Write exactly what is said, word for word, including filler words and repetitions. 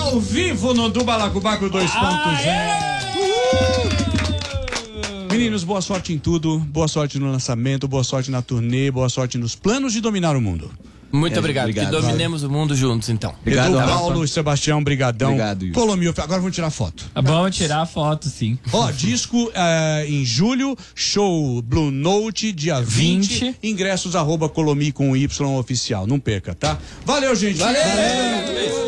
Ao vivo no do Balacobaco dois ponto zero. Meninos, boa sorte em tudo, boa sorte no lançamento, boa sorte na turnê, boa sorte nos planos de dominar o mundo. Muito É, obrigado, obrigado, que dominemos valeu. o mundo juntos, então. Obrigado, Edu, Rafa. Paulo e Sebastião, brigadão. Obrigado, Yuri. Colomil, agora vamos tirar foto. Vamos tirar a foto, sim. Ó, disco eh, em julho, show Blue Note, dia vinte, vinte. ingressos arroba Colomi com Y oficial, não perca, tá? Valeu, gente! Valeu.